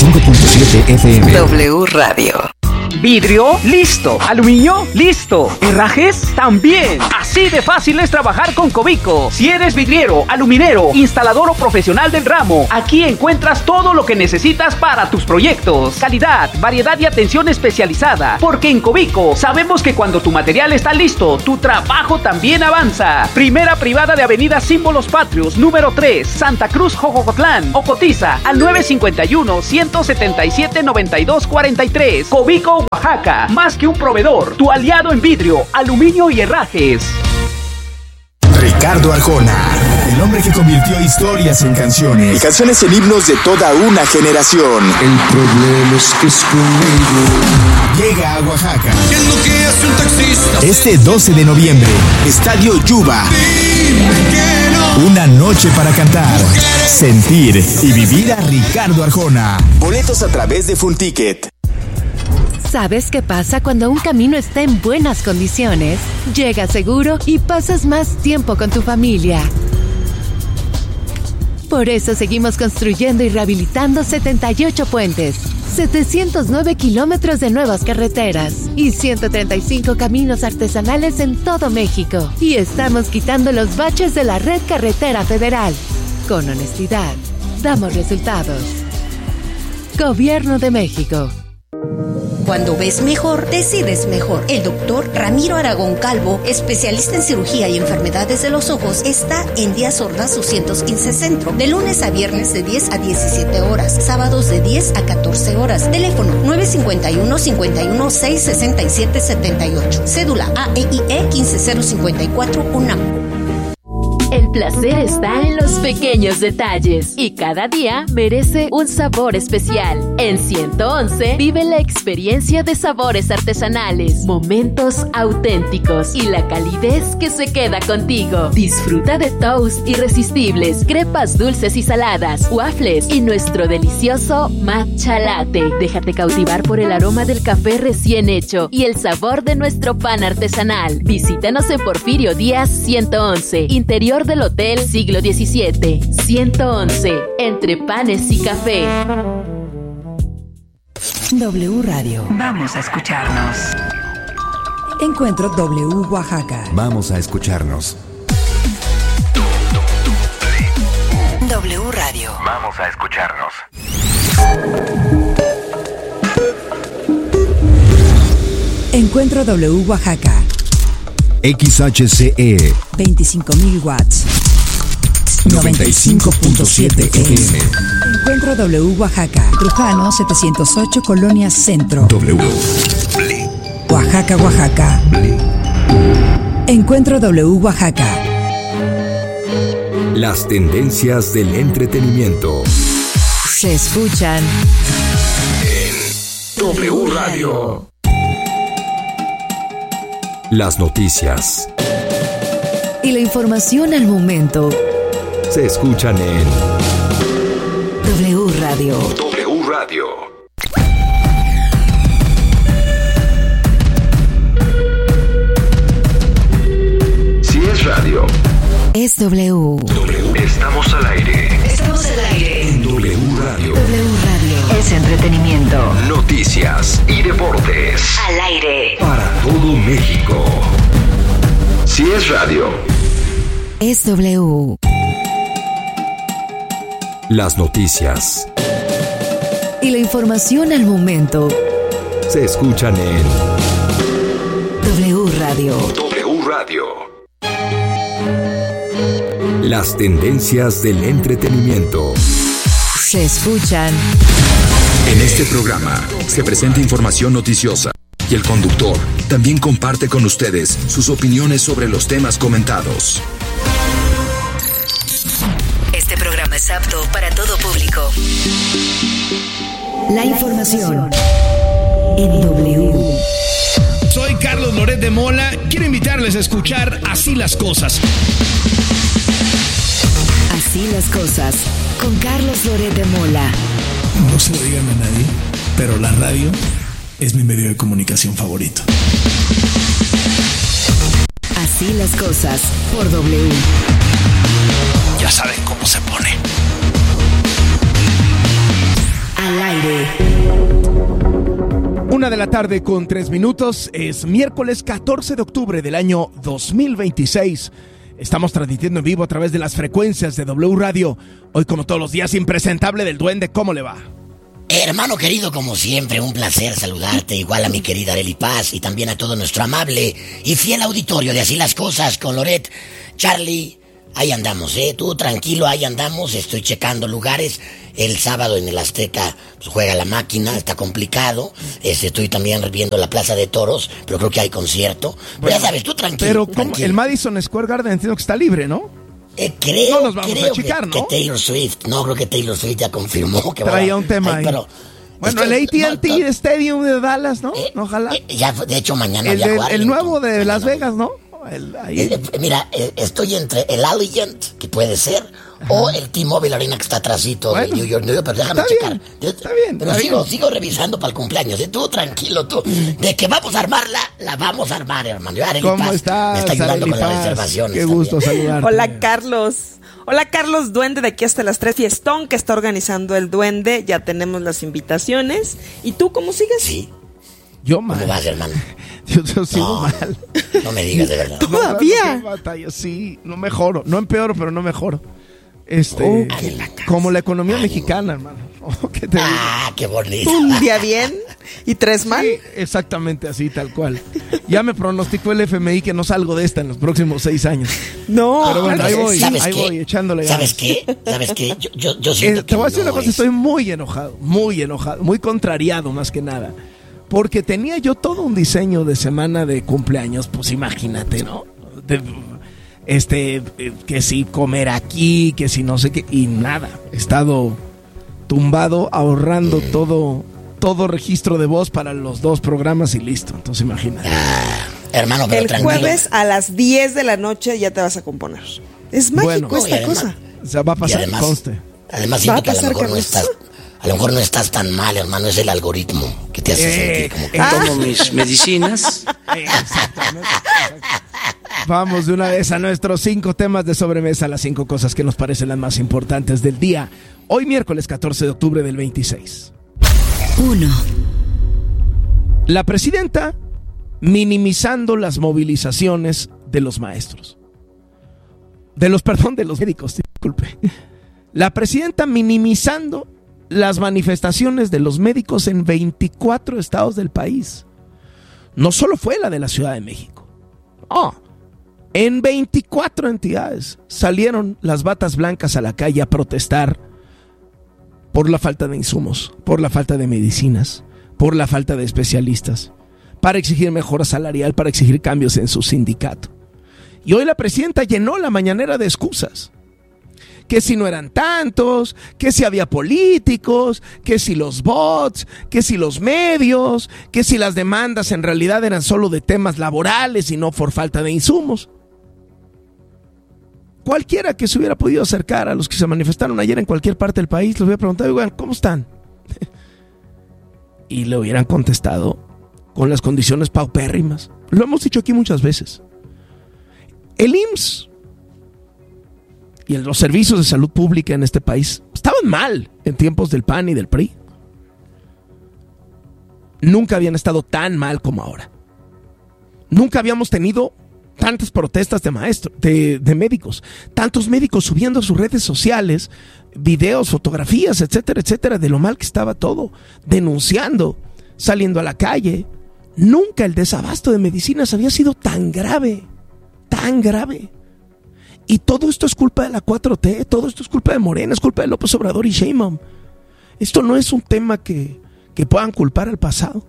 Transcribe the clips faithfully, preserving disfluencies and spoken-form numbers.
cinco punto siete F M. W Radio. Vidrio, listo. Aluminio, listo. Herrajes, también. Así de fácil es trabajar con Covico. Si eres vidriero, aluminero, instalador o profesional del ramo, aquí encuentras todo lo que necesitas para tus proyectos. Calidad, variedad y atención especializada. Porque en Covico sabemos que cuando tu material está listo, tu trabajo también avanza. Primera privada de Avenida Símbolos Patrios, número tres, Santa Cruz, Jojocotlán. O cotiza al nueve cinco uno, uno siete siete, nueve dos cuatro tres. Covico, Oaxaca, más que un proveedor, tu aliado en vidrio, aluminio y herrajes. Ricardo Arjona, el hombre que convirtió historias en canciones y canciones en himnos de toda una generación. El problema es que es conmigo. Llega a Oaxaca. ¿Qué es lo que hace un taxista? Este doce de noviembre, Estadio Yuba. Una noche para cantar, sentir y vivir a Ricardo Arjona. Boletos a través de Full Ticket. ¿Sabes qué pasa cuando un camino está en buenas condiciones? Llegas seguro y pasas más tiempo con tu familia. Por eso seguimos construyendo y rehabilitando setenta y ocho puentes, setecientos nueve kilómetros de nuevas carreteras y ciento treinta y cinco caminos artesanales en todo México. Y estamos quitando los baches de la red carretera federal. Con honestidad, damos resultados. Gobierno de México. Cuando ves mejor, decides mejor. El doctor Ramiro Aragón Calvo, especialista en cirugía y enfermedades de los ojos, está en Díaz Ordaz doscientos quince Centro, de lunes a viernes de diez a diecisiete horas, sábados de diez a catorce horas. Teléfono nueve cinco uno, cinco uno seis, seis siete siete ocho. Cédula A E I E quince cero cincuenta y cuatro UNAM. El placer está en los pequeños detalles y cada día merece un sabor especial. En ciento once vive la experiencia de sabores artesanales, momentos auténticos y la calidez que se queda contigo. Disfruta de toast irresistibles, crepas dulces y saladas, waffles y nuestro delicioso matcha latte. Déjate cautivar por el aroma del café recién hecho y el sabor de nuestro pan artesanal. Visítanos en Porfirio Díaz ciento once, interior del Hotel Siglo diecisiete. ciento once, entre panes y café. W Radio. Vamos a escucharnos. Encuentro W Oaxaca. Vamos a escucharnos. W Radio. Vamos a escucharnos. Encuentro W Oaxaca. X H C E veinticinco mil watts. noventa y cinco punto siete F M. Encuentro W Oaxaca. Trujano setecientos ocho, Colonia Centro. W. Oaxaca, Oaxaca. Encuentro W Oaxaca. Las tendencias del entretenimiento Se escuchan en W Radio. Las noticias y la información al momento se escuchan en W Radio. W Radio. Si es radio, Es W. W. estamos al aire. Estamos al aire. En W Radio. W Radio. Es entretenimiento. Noticias y deportes. Al aire. Para todo México. Si es radio, Es W. Las noticias Y la información al momento se escuchan en W Radio. W Radio. Las tendencias del entretenimiento Se escuchan En este programa se presenta información noticiosa y el conductor también comparte con ustedes sus opiniones sobre los temas comentados. Este programa es apto para todo público. La información en W. Soy Carlos Loret de Mola. Quiero invitarles a escuchar Así las Cosas. Así las cosas con Carlos Loret de Mola. No se lo digan a nadie, pero la radio es mi medio de comunicación favorito. Así las cosas por W. Ya saben cómo se pone. Al aire. Una de la tarde con tres minutos. Es miércoles catorce de octubre del año dos mil veintiséis. Estamos transmitiendo en vivo a través de las frecuencias de W Radio. Hoy, como todos los días, impresentable del Duende. ¿Cómo le va? Hermano querido, como siempre, un placer saludarte. Igual a mi querida Arely Paz y también a todo nuestro amable y fiel auditorio de Así las Cosas con Loret. Charlie, ahí andamos, ¿eh? Tú tranquilo, ahí andamos. Estoy checando lugares. El sábado en el Azteca pues, juega la máquina, está complicado. Este, estoy también viendo la Plaza de Toros, pero creo que hay concierto. Pero bueno, ya sabes, tú tranquilo. Pero tranquilo. ¿cómo? El Madison Square Garden entiendo que está libre, ¿no? Eh, creo, no nos vamos creo a achicar, que, ¿no? que Taylor Swift, no, creo que Taylor Swift ya confirmó que traía va a... un tema ahí. Pero, esto, bueno, el A T and T no, no, Stadium de Dallas, ¿no? Eh, Ojalá. Eh, ya, de hecho, mañana el, voy a jugar. El nuevo de mañana Las voy. Vegas, ¿no? El, ahí. Eh, eh, mira, eh, estoy entre el Allegiant, que puede ser, ajá, o el T-Mobile Arena, que está atrásito bueno, de New York, New York, pero déjame está checar. Bien, está bien. Pero está sigo, bien. sigo revisando para el cumpleaños. ¿eh? Tú tranquilo, tú. De que vamos a armarla, la vamos a armar, hermano. ¿Cómo estás? Me está ayudando con las reservaciones. Qué gusto también. saludarte. Hola, Carlos. Hola, Carlos Duende, de aquí hasta las tres, fiestón que está organizando el Duende. Ya tenemos las invitaciones. ¿Y tú cómo sigues? Sí. Yo mal. ¿Cómo vas, hermano? Yo, yo sigo no, mal. No me digas de verdad. ¿Todavía? No, batalla, sí, no mejoro. No empeoro, pero no mejoro. Este, okay. la como la economía Ay, mexicana, hermano. Oh, ¿qué te ah, digo? qué bonito. Un día bien y tres mal. Sí, exactamente así, tal cual. Ya me pronosticó el F M I que no salgo de esta en los próximos seis años. No. Pero bueno, ahí voy, ¿sabes ahí qué? voy, echándole ganas. ¿Sabes qué? ¿Sabes qué? Yo, yo, yo siento eh, que te voy a decir no una cosa, es... estoy muy enojado, muy enojado, muy contrariado más que nada. Porque tenía yo todo un diseño de semana de cumpleaños, pues imagínate, ¿no? De, este, que si comer aquí, que si no sé qué, y nada. He estado tumbado, ahorrando mm. todo, todo registro de voz para los dos programas y listo. Entonces imagínate. Ah, hermano, pero el tranquilo. jueves a las diez de la noche ya te vas a componer. Es mágico bueno, esta además, cosa. O sea, va a pasar, además, conste. Además siento que a lo mejor no estás... A lo mejor no estás tan mal, hermano, es el algoritmo que te hace eh, sentir como que... Eh, tomo mis medicinas. Exactamente. Vamos de una vez a nuestros cinco temas de sobremesa, las cinco cosas que nos parecen las más importantes del día. Hoy miércoles catorce de octubre del veintiséis. Uno. La presidenta minimizando las movilizaciones de los maestros. De los, perdón, de los médicos, disculpe. La presidenta minimizando las manifestaciones de los médicos en veinticuatro estados del país. No solo fue la de la Ciudad de México. Oh, en veinticuatro entidades salieron las batas blancas a la calle a protestar por la falta de insumos, por la falta de medicinas, por la falta de especialistas, para exigir mejora salarial, para exigir cambios en su sindicato. Y hoy la presidenta llenó la mañanera de excusas. Que si no eran tantos, que si había políticos, que si los bots, que si los medios, que si las demandas en realidad eran solo de temas laborales y no por falta de insumos. Cualquiera que se hubiera podido acercar a los que se manifestaron ayer en cualquier parte del país, les hubiera preguntado, oigan, ¿cómo están? Y le hubieran contestado con las condiciones paupérrimas. Lo hemos dicho aquí muchas veces. El I M S S y los servicios de salud pública en este país estaban mal en tiempos del P A N y del P R I. Nunca habían estado tan mal como ahora. Nunca habíamos tenido tantas protestas de maestros, de, de médicos, tantos médicos subiendo a sus redes sociales videos, fotografías, etcétera, etcétera, de lo mal que estaba todo, denunciando, saliendo a la calle. Nunca el desabasto de medicinas había sido tan grave, tan grave. Y todo esto es culpa de la cuatro T, todo esto es culpa de Morena, es culpa de López Obrador y Sheinbaum. Esto no es un tema que, que puedan culpar al pasado.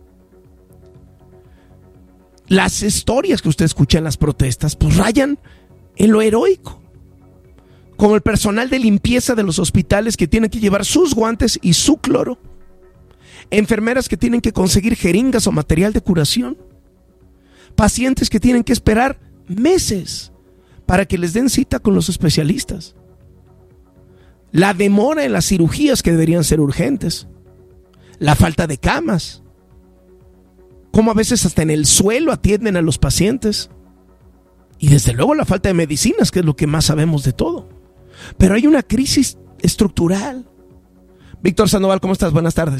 Las historias que usted escucha en las protestas, pues rayan en lo heroico. Como el personal de limpieza de los hospitales que tienen que llevar sus guantes y su cloro. Enfermeras que tienen que conseguir jeringas o material de curación. Pacientes que tienen que esperar meses para que les den cita con los especialistas. La demora en las cirugías que deberían ser urgentes. La falta de camas. Cómo a veces hasta en el suelo atienden a los pacientes. Y desde luego la falta de medicinas, que es lo que más sabemos de todo. Pero hay una crisis estructural. Víctor Sandoval, ¿cómo estás? Buenas tardes.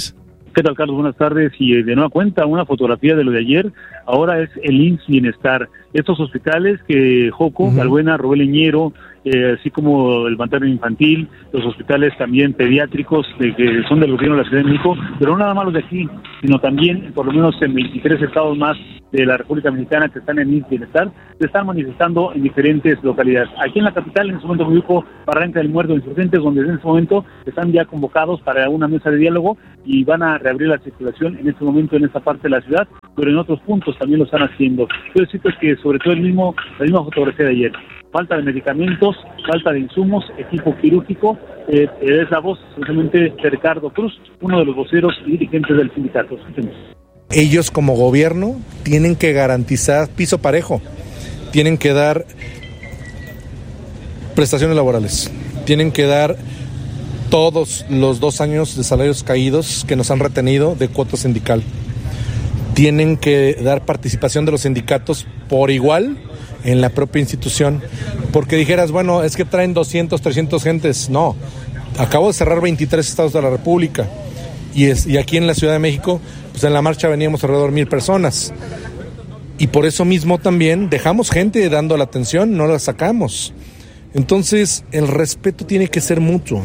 ¿Qué tal, Carlos? Buenas tardes. Y de nueva cuenta, una fotografía de lo de ayer, ahora es el I M S S Bienestar. Estos hospitales que Joco, uh-huh. Balbuena, Rubén Leñero, eh, así como el materno infantil, los hospitales también pediátricos de, que son del gobierno de la Ciudad de México, pero no nada más los de aquí, sino también por lo menos en veintitrés estados más de la República Mexicana que están en I M S S Bienestar, se están manifestando en diferentes localidades. Aquí en la capital, en este momento, me ubico Barranca del Muerto, Insurgentes, donde en este momento están ya convocados para una mesa de diálogo y van a reabrir la circulación en este momento en esta parte de la ciudad, pero en otros puntos también lo están haciendo. Quiero decirte que sobre todo el mismo, la misma fotografía de ayer, falta de medicamentos, falta de insumos, equipo quirúrgico, eh, es la voz simplemente de Ricardo Cruz, uno de los voceros y dirigentes del sindicato. Escuchemos. Ellos como gobierno tienen que garantizar piso parejo, tienen que dar prestaciones laborales, tienen que dar todos los dos años de salarios caídos que nos han retenido de cuota sindical. Tienen que dar participación de los sindicatos por igual en la propia institución. Porque dijeras, bueno, es que traen doscientos, trescientos gentes. No, acabo de cerrar veintitrés estados de la República. Y, es, y aquí en la Ciudad de México, pues en la marcha veníamos alrededor de mil personas. Y por eso mismo también dejamos gente dando la atención, no la sacamos. Entonces, el respeto tiene que ser mutuo.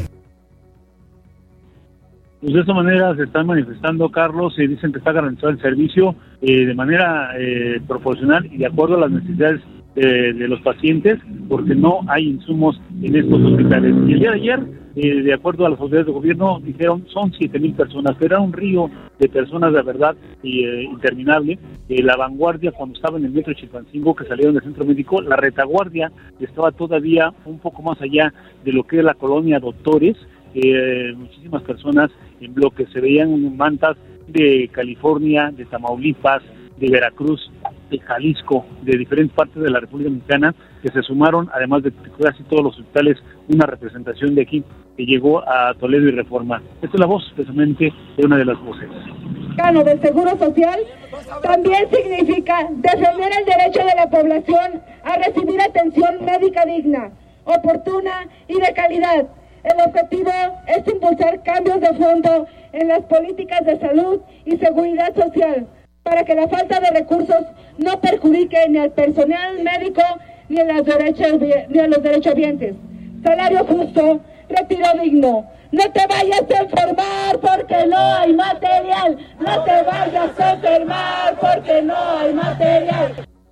Pues de esa manera se están manifestando, Carlos, y dicen que está garantizado el servicio eh, de manera eh, proporcional y de acuerdo a las necesidades eh, de los pacientes, porque no hay insumos en estos hospitales. Y el día de ayer, eh, de acuerdo a las autoridades de gobierno, dijeron son siete mil personas, pero era un río de personas de verdad y, eh, interminable. Eh, la vanguardia, cuando estaba en el metro Chilpancingo, que salieron del centro médico, la retaguardia estaba todavía un poco más allá de lo que es la colonia Doctores. Eh, muchísimas personas en bloques, se veían mantas de California, de Tamaulipas, de Veracruz, de Jalisco, de diferentes partes de la República Mexicana, que se sumaron, además de casi todos los hospitales, una representación de aquí que llegó a Toledo y Reforma. Esta es la voz, precisamente, de una de las voces. Del Seguro Social también significa defender el derecho de la población a recibir atención médica digna, oportuna y de calidad. El objetivo es impulsar cambios de fondo en las políticas de salud y seguridad social para que la falta de recursos no perjudique ni al personal médico ni a, las derechos, ni a los derechohabientes. Salario justo, retiro digno. No te vayas a enfermar porque no hay material. No te vayas a enfermar porque no hay material.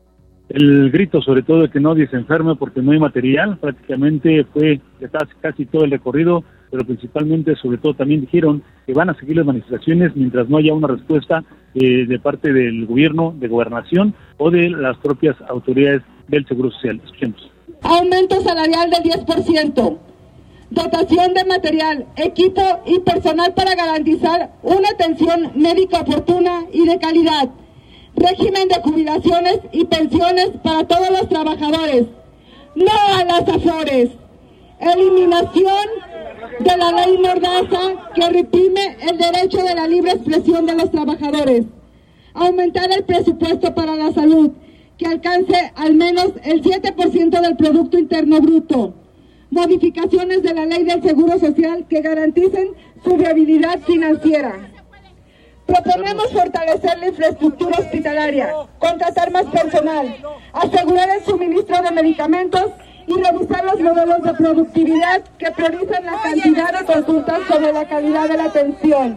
El grito, sobre todo, de que nadie se enferme porque no hay material, prácticamente fue casi, casi todo el recorrido, pero principalmente, sobre todo, también dijeron que van a seguir las manifestaciones mientras no haya una respuesta eh, de parte del gobierno, de gobernación o de las propias autoridades del Seguro Social. Escuchemos. Aumento salarial del diez por ciento, dotación de material, equipo y personal para garantizar una atención médica oportuna y de calidad. Régimen de jubilaciones y pensiones para todos los trabajadores. No a las afores. Eliminación de la ley Mordaza que reprime el derecho de la libre expresión de los trabajadores. Aumentar el presupuesto para la salud, que alcance al menos el siete por ciento del Producto Interno Bruto. Modificaciones de la ley del Seguro Social que garanticen su viabilidad financiera. Proponemos fortalecer la infraestructura hospitalaria, contratar más personal, asegurar el suministro de medicamentos y revisar los modelos de productividad que priorizan la cantidad de consultas sobre la calidad de la atención.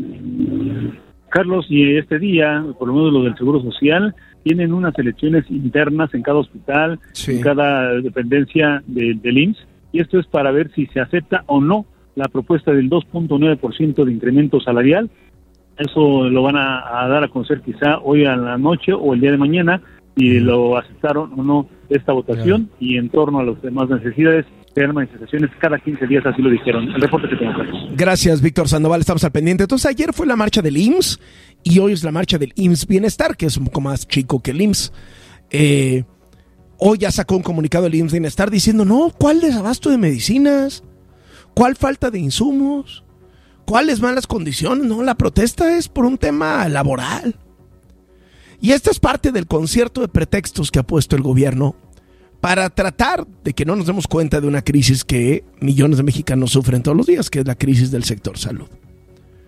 Carlos, y este día, por lo menos lo del Seguro Social, tienen unas elecciones internas en cada hospital, sí. en cada dependencia de, del I M S S, y esto es para ver si se acepta o no la propuesta del dos punto nueve por ciento de incremento salarial. Eso lo van a, a dar a conocer quizá hoy a la noche o el día de mañana, si mm. lo aceptaron o no esta votación, yeah. y en torno a las demás necesidades, crear manifestaciones cada quince días, así lo dijeron. El reporte que tengo, Carlos. Gracias, Víctor Sandoval, estamos al pendiente. Entonces, ayer fue la marcha del I M S S y hoy es la marcha del I M S S Bienestar, que es un poco más chico que el I M S S. Eh, hoy ya sacó un comunicado el I M S S Bienestar diciendo, no, ¿cuál desabasto de medicinas? ¿Cuál falta de insumos? ¿Cuáles malas condiciones? No, la protesta es por un tema laboral. Y esta es parte del concierto de pretextos que ha puesto el gobierno para tratar de que no nos demos cuenta de una crisis que millones de mexicanos sufren todos los días, que es la crisis del sector salud.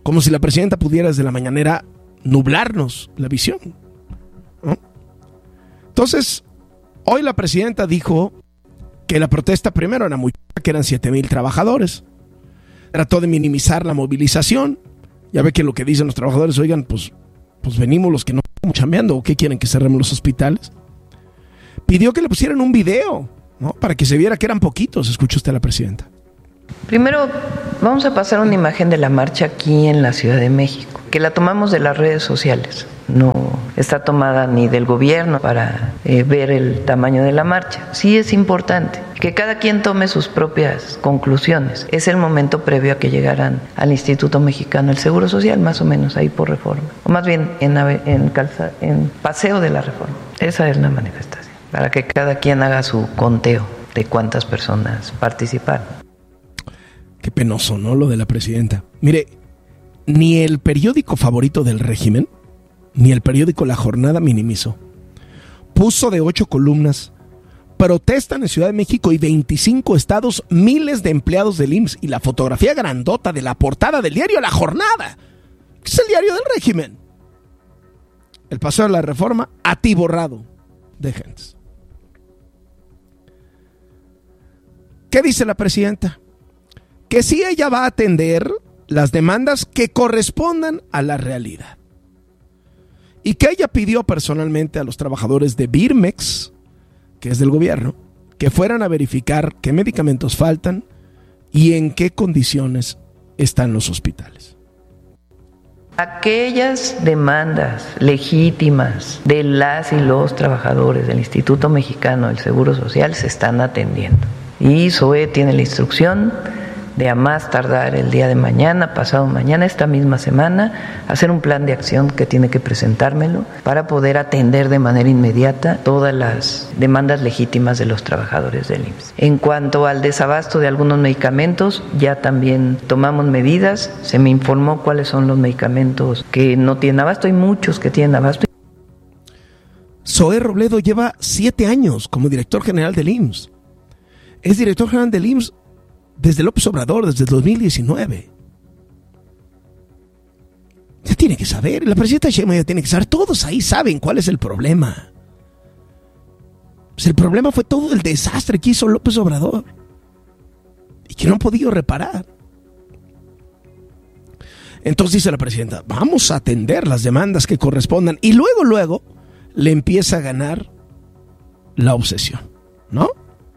Como si la presidenta pudiera desde la mañanera nublarnos la visión, ¿no? Entonces, hoy la presidenta dijo que la protesta primero era muy chica, que eran siete mil trabajadores. Trató de minimizar la movilización. Ya ve que lo que dicen los trabajadores, oigan, pues, pues venimos los que no estamos chambeando, ¿o qué quieren, que cerremos los hospitales? Pidió que le pusieran un video, ¿no? Para que se viera que eran poquitos. Escuche usted a la presidenta. Primero, vamos a pasar una imagen de la marcha aquí en la Ciudad de México, que la tomamos de las redes sociales. No está tomada ni del gobierno para eh, ver el tamaño de la marcha. Sí es importante que cada quien tome sus propias conclusiones. Es el momento previo a que llegaran al Instituto Mexicano del Seguro Social, más o menos ahí por Reforma. O más bien en, en, calza, en Paseo de la Reforma. Esa es la manifestación, para que cada quien haga su conteo de cuántas personas participaron. Qué penoso, ¿no? Lo de la presidenta. Mire, ni el periódico favorito del régimen, ni el periódico La Jornada minimizó. Puso de ocho columnas: protestan en Ciudad de México y veinticinco estados miles de empleados del I M S S, y la fotografía grandota de la portada del diario La Jornada, que es el diario del régimen. El Paseo de la Reforma atiborrado de gente. ¿Qué dice la presidenta? Que sí, ella va a atender las demandas que correspondan a la realidad. Y que ella pidió personalmente a los trabajadores de Birmex, que es del gobierno, que fueran a verificar qué medicamentos faltan y en qué condiciones están los hospitales. Aquellas demandas legítimas de las y los trabajadores del Instituto Mexicano del Seguro Social se están atendiendo. Y S O E tiene la instrucción de a más tardar el día de mañana, pasado mañana, esta misma semana, hacer un plan de acción que tiene que presentármelo para poder atender de manera inmediata todas las demandas legítimas de los trabajadores del I M S S. En cuanto al desabasto de algunos medicamentos, ya también tomamos medidas, se me informó cuáles son los medicamentos que no tienen abasto, hay muchos que tienen abasto. Zoé Robledo lleva siete años como director general del I M S S. Es director general del I M S S desde López Obrador, desde el dos mil diecinueve. Ya tiene que saber, la presidenta Sheinbaum ya tiene que saber, todos ahí saben cuál es el problema. Pues el problema fue todo el desastre que hizo López Obrador y que no han podido reparar. Entonces dice la presidenta, vamos a atender las demandas que correspondan, y luego, luego le empieza a ganar la obsesión, ¿no?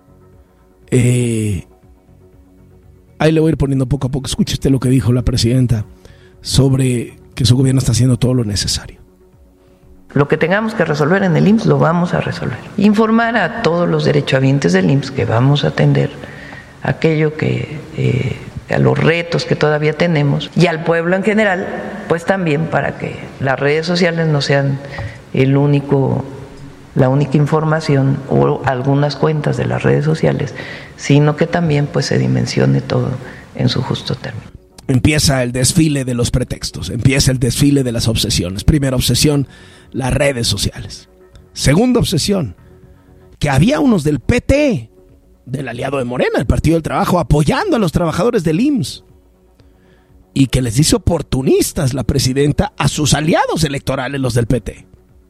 Eh... Ahí le voy a ir poniendo poco a poco. Escuche usted lo que dijo la presidenta sobre que su gobierno está haciendo todo lo necesario. Lo que tengamos que resolver en el I M S S lo vamos a resolver. Informar a todos los derechohabientes del I M S S que vamos a atender aquello que, eh, a los retos que todavía tenemos, y al pueblo en general, pues también para que las redes sociales no sean el único, la única información o algunas cuentas de las redes sociales, sino que también pues se dimensione todo en su justo término. Empieza el desfile de los pretextos, empieza el desfile de las obsesiones. Primera obsesión, las redes sociales. Segunda obsesión, que había unos del P T, del aliado de Morena, el Partido del Trabajo, apoyando a los trabajadores del I M S S, y que les dice oportunistas la presidenta a sus aliados electorales, los del P T.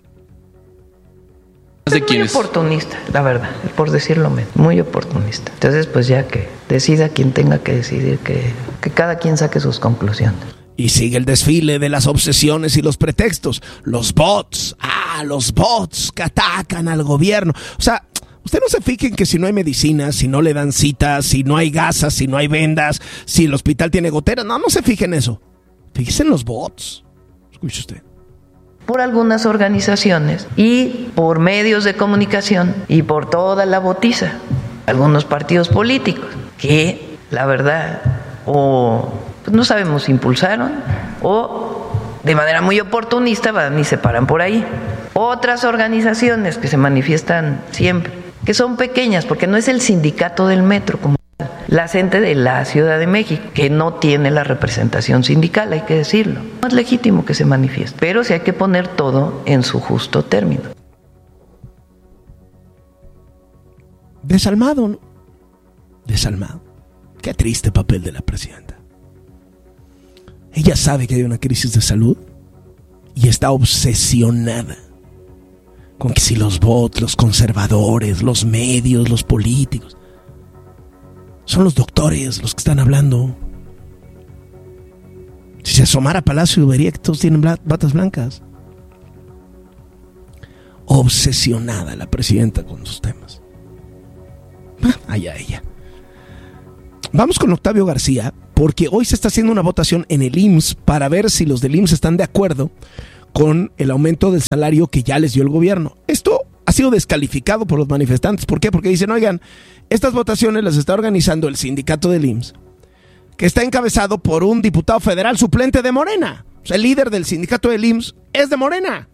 Es muy oportunista, la verdad, por decirlo menos, muy oportunista. Entonces, pues ya que decida quien tenga que decidir, que, que cada quien saque sus conclusiones. Y sigue el desfile de las obsesiones y los pretextos. Los bots, ah, los bots que atacan al gobierno. O sea, usted no se fijen que si no hay medicinas, si no le dan citas, si no hay gasas, si no hay vendas, si el hospital tiene goteras, no, no se fijen en eso. Fíjese en los bots. Escuche usted. Por algunas organizaciones y por medios de comunicación y por toda la botiza, algunos partidos políticos que, la verdad, o pues no sabemos si impulsaron o de manera muy oportunista van y se paran por ahí. Otras organizaciones que se manifiestan siempre, que son pequeñas, porque no es el sindicato del metro como la gente de la Ciudad de México, que no tiene la representación sindical, hay que decirlo. No es legítimo que se manifieste, pero sí hay que poner todo en su justo término. Desalmado, ¿no? Desalmado. Qué triste papel de la presidenta. Ella sabe que hay una crisis de salud y está obsesionada con que si los bots, los conservadores, los medios, los políticos, son los doctores los que están hablando. Si se asomara a Palacio vería que todos tienen batas blancas. Obsesionada la presidenta con sus temas. Ah, allá ella. Vamos con Octavio García, porque hoy se está haciendo una votación en el I M S S para ver si los del I M S S están de acuerdo con el aumento del salario que ya les dio el gobierno. Esto ha sido descalificado por los manifestantes. ¿Por qué? Porque dicen, oigan, estas votaciones las está organizando el sindicato del I M S S, que está encabezado por un diputado federal suplente de Morena. O sea, el líder del sindicato del I M S S es de Morena.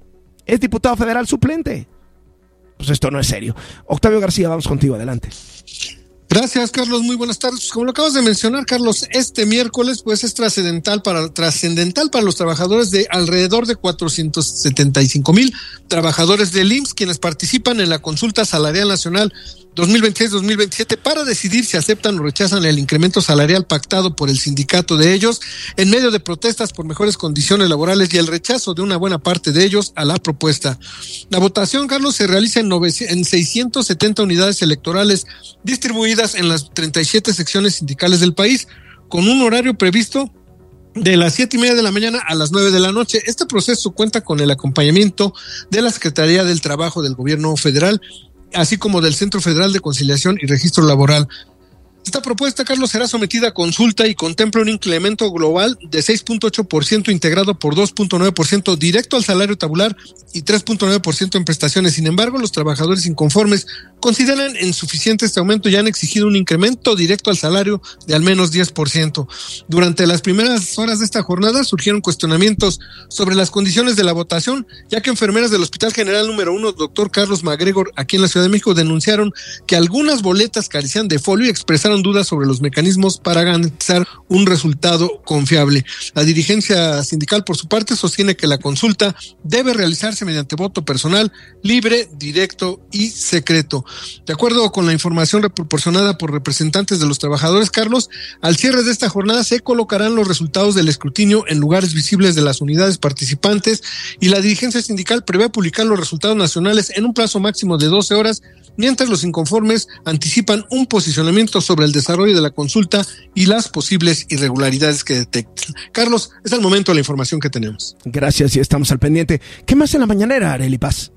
Es diputado federal suplente. Pues esto no es serio. Octavio García, vamos contigo, adelante. Gracias, Carlos, muy buenas tardes. Como lo acabas de mencionar, Carlos, este miércoles pues es trascendental para trascendental para los trabajadores de alrededor de cuatrocientos setenta y cinco mil trabajadores del I M S S, quienes participan en la consulta salarial nacional dos mil veintiséis dos mil veintisiete para decidir si aceptan o rechazan el incremento salarial pactado por el sindicato de ellos, en medio de protestas por mejores condiciones laborales y el rechazo de una buena parte de ellos a la propuesta. La votación, Carlos, se realiza en, en seiscientas setenta unidades electorales distribuidas en las treinta y siete secciones sindicales del país, con un horario previsto de las siete y media de la mañana a las nueve de la noche. Este proceso cuenta con el acompañamiento de la Secretaría del Trabajo del Gobierno Federal, así como del Centro Federal de Conciliación y Registro Laboral. Esta propuesta, Carlos, será sometida a consulta y contempla un incremento global de seis punto ocho por ciento integrado por dos punto nueve por ciento directo al salario tabular y tres punto nueve por ciento en prestaciones. Sin embargo, los trabajadores inconformes consideran insuficiente este aumento y han exigido un incremento directo al salario de al menos diez por ciento. Durante las primeras horas de esta jornada surgieron cuestionamientos sobre las condiciones de la votación, ya que enfermeras del Hospital General número uno, doctor Carlos MacGregor, aquí en la Ciudad de México, denunciaron que algunas boletas carecían de folio y expresaron dudas sobre los mecanismos para garantizar un resultado confiable. La dirigencia sindical, por su parte, sostiene que la consulta debe realizarse mediante voto personal, libre, directo y secreto. De acuerdo con la información proporcionada por representantes de los trabajadores, Carlos, al cierre de esta jornada se colocarán los resultados del escrutinio en lugares visibles de las unidades participantes y la dirigencia sindical prevé publicar los resultados nacionales en un plazo máximo de doce horas, mientras los inconformes anticipan un posicionamiento sobre el desarrollo de la consulta y las posibles irregularidades que detecten. Carlos, es el momento de la información que tenemos. Gracias, y estamos al pendiente. ¿Qué más en la mañanera, Arely Paz?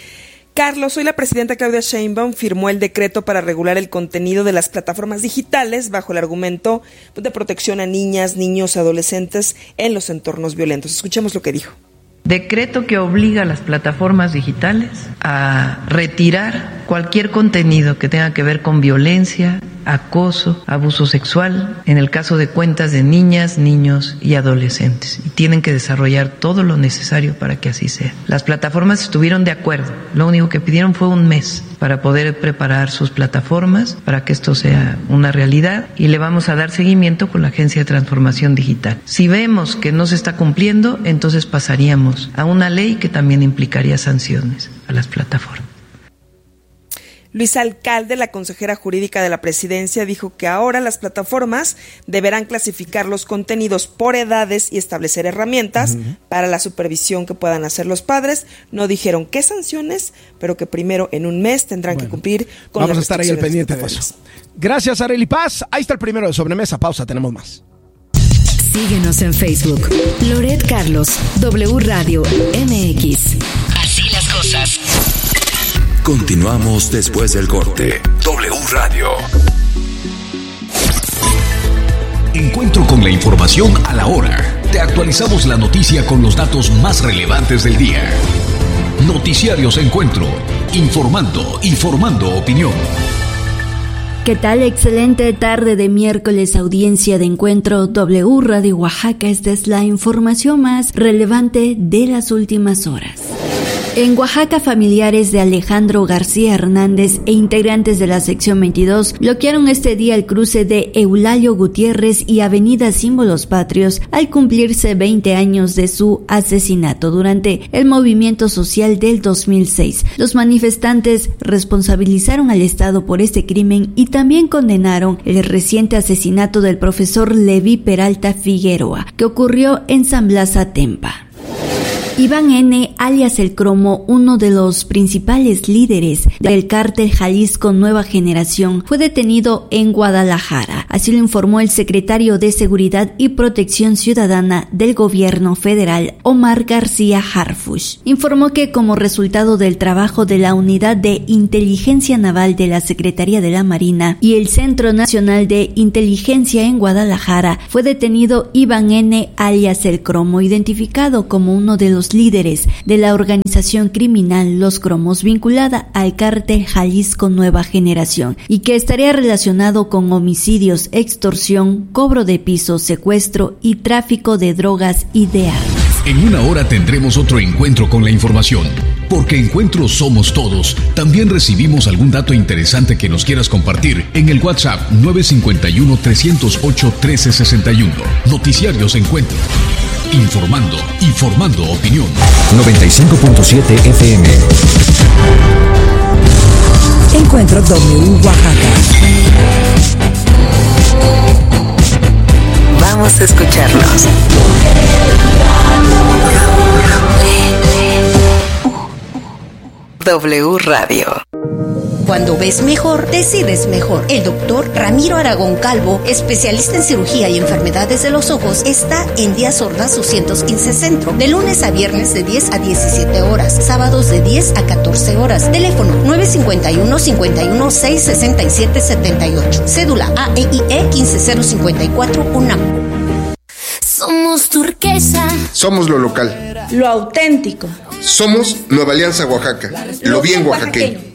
Carlos, hoy la presidenta Claudia Sheinbaum firmó el decreto para regular el contenido de las plataformas digitales bajo el argumento de protección a niñas, niños y adolescentes en los entornos violentos. Escuchemos lo que dijo. Decreto que obliga a las plataformas digitales a retirar cualquier contenido que tenga que ver con violencia, acoso, abuso sexual, en el caso de cuentas de niñas, niños y adolescentes. Y tienen que desarrollar todo lo necesario para que así sea. Las plataformas estuvieron de acuerdo. Lo único que pidieron fue un mes para poder preparar sus plataformas para que esto sea una realidad, y le vamos a dar seguimiento con la Agencia de Transformación Digital. Si vemos que no se está cumpliendo, entonces pasaríamos a una ley que también implicaría sanciones a las plataformas. Luis Alcalde, la consejera jurídica de la presidencia, dijo que ahora las plataformas deberán clasificar los contenidos por edades y establecer herramientas uh-huh. para la supervisión que puedan hacer los padres. No dijeron qué sanciones, pero que primero en un mes tendrán bueno, que cumplir con vamos las a estar ahí al pendiente de eso. Gracias, Arely Paz. Ahí está el primero de Sobremesa. Pausa, tenemos más. Síguenos en Facebook. Loret Carlos, W Radio M X. Así las cosas. Continuamos después del corte. W Radio. Encuentro con la información a la hora. Te actualizamos la noticia con los datos más relevantes del día. Noticiarios Encuentro. Informando y formando opinión. ¿Qué tal? Excelente tarde de miércoles, audiencia de Encuentro W Radio Oaxaca. Esta es la información más relevante de las últimas horas. En Oaxaca, familiares de Alejandro García Hernández e integrantes de la sección veintidós bloquearon este día el cruce de Eulalio Gutiérrez y Avenida Símbolos Patrios al cumplirse veinte años de su asesinato durante el movimiento social del dos mil seis. Los manifestantes responsabilizaron al Estado por este crimen y también condenaron el reciente asesinato del profesor Leví Peralta Figueroa, que ocurrió en San Blas Atempa. Iván N., alias El Cromo, uno de los principales líderes del cártel Jalisco Nueva Generación, fue detenido en Guadalajara. Así lo informó el secretario de Seguridad y Protección Ciudadana del Gobierno Federal, Omar García Harfuch. Informó que como resultado del trabajo de la Unidad de Inteligencia Naval de la Secretaría de la Marina y el Centro Nacional de Inteligencia en Guadalajara, fue detenido Iván N., alias El Cromo, identificado como uno de los líderes de la organización criminal Los Cromos, vinculada al cártel Jalisco Nueva Generación, y que estaría relacionado con homicidios, extorsión, cobro de piso, secuestro y tráfico de drogas y de armas. En una hora tendremos otro encuentro con la información, porque encuentros somos todos. También recibimos algún dato interesante que nos quieras compartir en el WhatsApp nueve cinco uno, tres cero ocho, uno tres seis uno. Noticiarios Encuentro. Informando y formando opinión. noventa y cinco punto siete F M. Encuentro W Oaxaca. Vamos a escucharnos. W Radio. Cuando ves mejor, decides mejor. El doctor Ramiro Aragón Calvo, especialista en cirugía y enfermedades de los ojos, está en Díaz Ordaz doscientos quince Centro, de lunes a viernes de diez a diecisiete horas, sábados de diez a catorce horas. Teléfono nueve cinco uno, cinco uno seis, seis siete siete ocho. Cédula A E I E uno cinco cero cinco cuatro UNAM. Somos turquesa. Somos lo local. Lo auténtico. Somos Nueva Alianza Oaxaca. Lo bien oaxaqueño.